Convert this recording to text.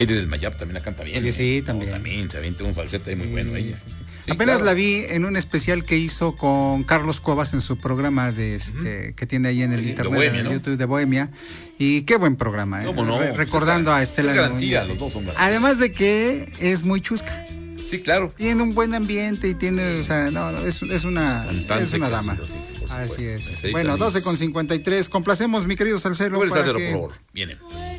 Ella del Mayap también la canta bien. Sí, también. También se avienta un falsete muy bueno ella. Sí, apenas claro. la vi en un especial que hizo con Carlos Cuevas en su programa de que tiene ahí en el internet, Bohemia, en ¿no? YouTube de Bohemia. Y qué buen programa, ¿Cómo no? Recordando a Estela es garantía, Núñez. los dos son garantía. Además de que es muy chusca. Sí, claro. Tiene un buen ambiente y tiene, o sea, es una dama. Sí, por supuesto. Así es. Necesita Bueno, 12:53. Complacemos, mi querido Salcero. Sube el para Salcero, que- por favor. Viene.